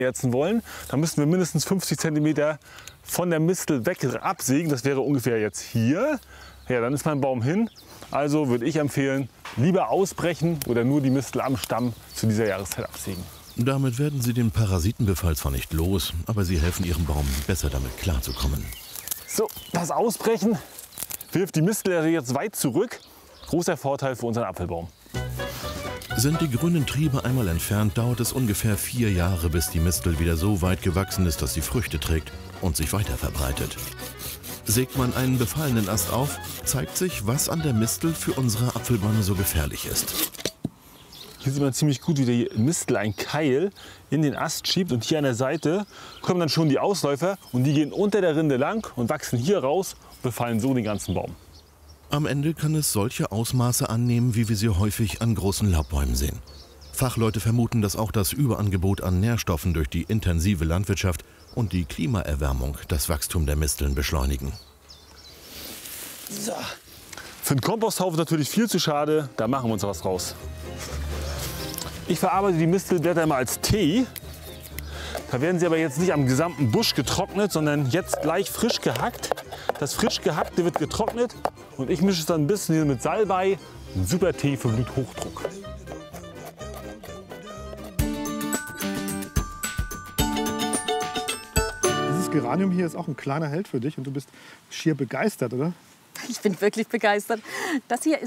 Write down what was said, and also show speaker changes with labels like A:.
A: erzen wollen, dann müssen wir mindestens 50 cm von der Mistel weg absägen. Das wäre ungefähr jetzt hier. Ja, dann ist mein Baum hin. Also würde ich empfehlen, lieber ausbrechen oder nur die Mistel am Stamm zu dieser Jahreszeit absägen.
B: Damit werden Sie den Parasitenbefall zwar nicht los, aber Sie helfen Ihrem Baum besser damit klarzukommen.
A: So, das Ausbrechen wirft die Mistel jetzt weit zurück. Großer Vorteil für unseren Apfelbaum.
B: Sind die grünen Triebe einmal entfernt, dauert es ungefähr 4 Jahre, bis die Mistel wieder so weit gewachsen ist, dass sie Früchte trägt und sich weiter verbreitet. Sägt man einen befallenen Ast auf, zeigt sich, was an der Mistel für unsere Apfelbäume so gefährlich ist.
A: Hier sieht man ziemlich gut, wie die Mistel ein Keil in den Ast schiebt. Und hier an der Seite kommen dann schon die Ausläufer und die gehen unter der Rinde lang und wachsen hier raus und befallen so den ganzen Baum.
B: Am Ende kann es solche Ausmaße annehmen, wie wir sie häufig an großen Laubbäumen sehen. Fachleute vermuten, dass auch das Überangebot an Nährstoffen durch die intensive Landwirtschaft und die Klimaerwärmung das Wachstum der Misteln beschleunigen.
A: So. Für den Komposthaufen natürlich viel zu schade, da machen wir uns was raus. Ich verarbeite die Mistelblätter immer als Tee. Da werden sie aber jetzt nicht am gesamten Busch getrocknet, sondern jetzt gleich frisch gehackt. Das frisch gehackte wird getrocknet und ich mische es dann ein bisschen mit Salbei. Ein super Tee für Bluthochdruck.
C: Dieses Geranium hier ist auch ein kleiner Held für dich und du bist schier begeistert, oder?
D: Ich bin wirklich begeistert. Das hier ist